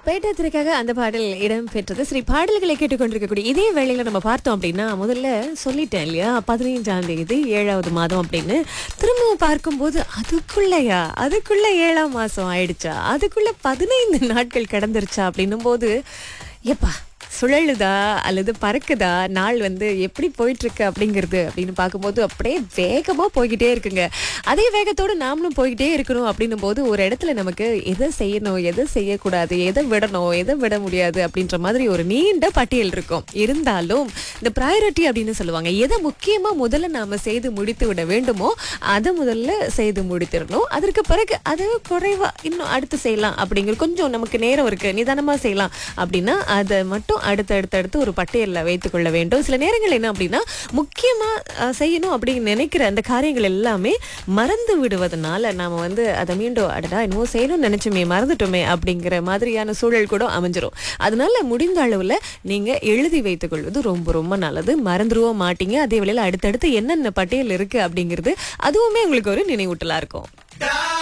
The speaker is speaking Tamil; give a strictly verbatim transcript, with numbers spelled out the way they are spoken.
பேட்டத்திற்காக அந்த பாடல் இடம் பெற்றது. சரி, பாடல்களை கேட்டுக்கொண்டிருக்கக்கூடிய இதே வேளையில நம்ம பார்த்தோம் அப்படின்னா, முதல்ல சொல்லிட்டேன் இல்லையா, பதினைஞ்சாம் தேதி ஏழாவது மாதம் அப்படின்னு. திரும்ப பார்க்கும்போது அதுக்குள்ளயா அதுக்குள்ள ஏழாம் மாசம் ஆயிடுச்சா, அதுக்குள்ள பதினைந்து நாட்கள் கடந்துருச்சா அப்படின்னும் போது எப்பா சுழலுதா அல்லது பறக்குதா நாள் வந்து எப்படி போயிட்டு இருக்கு அப்படிங்கிறது அப்படின்னு பார்க்கும்போது அப்படியே வேகமா போய்கிட்டே இருக்குங்க. அதே வேகத்தோடு நாமளும் போய்கிட்டே இருக்கணும் அப்படின்னும் போது ஒரு இடத்துல நமக்கு எதை செய்யணும், எதை செய்யக்கூடாது, எதை விடணும், எதை விட முடியாது அப்படின்ற மாதிரி ஒரு நீண்ட பட்டியல் இருக்கும். இருந்தாலும் இந்த ப்ரையாரிட்டி அப்படின்னு சொல்லுவாங்க, எதை முக்கியமா முதல்ல நாம செய்து முடித்து விட வேண்டுமோ அதை முதல்ல செய்து முடித்திடணும். அதற்கு பிறகு அது குறைவா இன்னும் அடுத்து செய்யலாம் அப்படிங்கிற கொஞ்சம் நமக்கு நேரம் இருக்கு, நிதானமா செய்யலாம் அப்படின்னா அதை மட்டும் அடுத்து அடுத்து அடுத்து ஒரு பட்டியலில் வைத்துக் கொள்ள வேண்டும். சில நேரங்கள் என்ன அப்படின்னா, முக்கியமா அஹ், செய்யணும் அப்படின்னு நினைக்கிற அந்த காரியங்கள் எல்லாமே மறந்து விடுவதனால நாம வந்து அதை மீண்டும் அடடா என்னவோ செய்யணும்னு நினைச்சுமே மறந்துட்டோமே அப்படிங்கிற மாதிரியான சூழல் கூட அமைஞ்சிரும். அதனால முடிந்த அளவுல நீங்க எழுதி வைத்துக் கொள்வது ரொம்ப ரொம்ப நல்லது. மறந்துருவோம் மாட்டீங்க. அதே வேளையில அடுத்தடுத்து என்னென்ன பட்டியல் இருக்கு அப்படிங்கிறது அதுவுமே உங்களுக்கு ஒரு நினைவூட்டலா இருக்கும்.